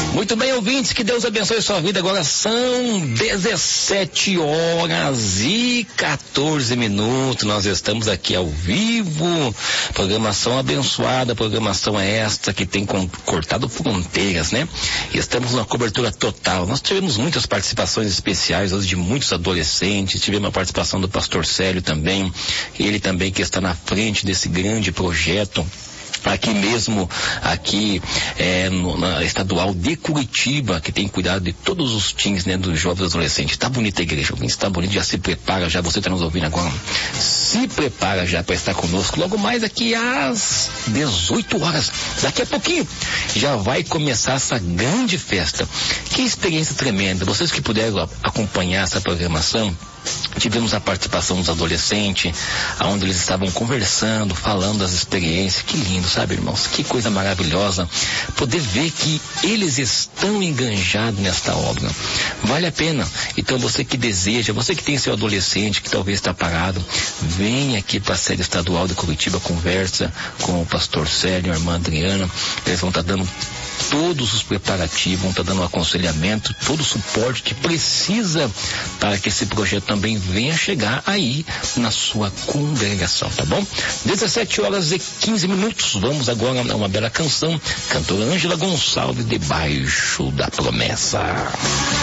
Muito bem, ouvintes, que Deus abençoe sua vida. Agora são 17h14. Nós estamos aqui ao vivo. Programação abençoada, programação esta que tem cortado fronteiras, né? Estamos numa cobertura total. Nós tivemos muitas participações especiais hoje de muitos adolescentes. Tivemos a participação do pastor Célio também. Ele também que está na frente desse grande projeto. Aqui mesmo, na estadual de Curitiba, que tem cuidado de todos os teens, né, dos jovens adolescentes. Tá bonita a igreja, está bonito, já se prepara, já você está nos ouvindo agora, se prepara já para estar conosco, logo mais aqui às 18 horas, daqui a pouquinho, já vai começar essa grande festa. Que experiência tremenda, vocês que puderam acompanhar essa programação, tivemos a participação dos adolescentes, onde eles estavam conversando, falando das experiências. Que lindo, sabe, irmãos? Que coisa maravilhosa poder ver que eles estão enganjados nesta obra. Vale a pena. Então você que deseja, você que tem seu adolescente que talvez está parado, vem aqui para a sede estadual de Curitiba, conversa com o pastor Célio, a irmã Adriana. Eles vão estar dando todos os preparativos, vão estar dando um aconselhamento, todo o suporte que precisa para que esse projeto também venha chegar aí na sua congregação, tá bom? 17h15. Vamos agora a uma bela canção, cantora Ângela Gonçalves, Debaixo da Promessa.